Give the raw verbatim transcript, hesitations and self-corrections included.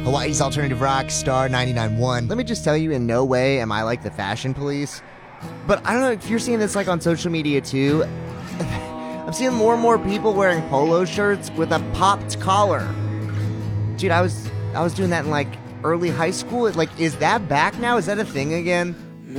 Hawaii's alternative rock, Star ninety-nine point one. Let me just tell you, in no way am I like the fashion police. But I don't know if you're seeing this like on social media too. I'm seeing more and more people wearing polo shirts with a popped collar. Dude, I was I was doing that in like early high school. Like, is that back now? Is that a thing again?